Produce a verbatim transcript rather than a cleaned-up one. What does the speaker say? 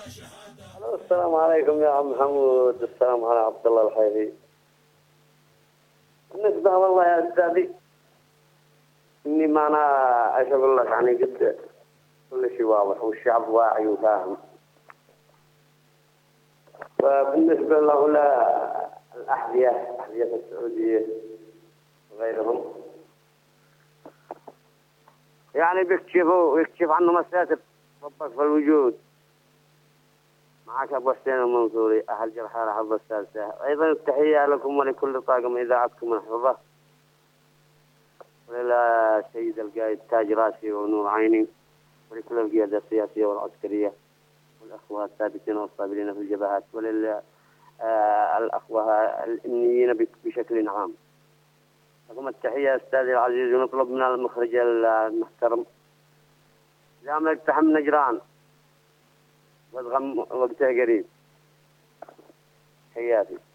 السلام عليكم يا عم محمود. السلام على عبد الله الحيري. بالنسبة والله يا أستاذي إني ما أنا إيش أقول لك، يعني قد كل شيء واضح والشعب واعي وفاهم. وبالنسبة له الأحذية، أحذية السعودية وغيرهم، يعني بيكشفوا ويكشف عنه مساتر ربك في الوجود. معك أبو حسين المنصوري، أهل جرحى رحب السادسة. أيضا التحية لكم ولكل طاقم إذاعتكم الحفظة، ولله سيد القائد تاج راسي ونور عيني، ولكل القيادة السياسية والعسكرية، والأخوة الثابتين والصابرين في الجبهات، ولل آه الأخوة الإمنيين بشكل عام. لكم التحية أستاذي العزيز، ونطلب من المخرج المحترم جامع اقتحم نجران وادغم وقته قريب. حياتي.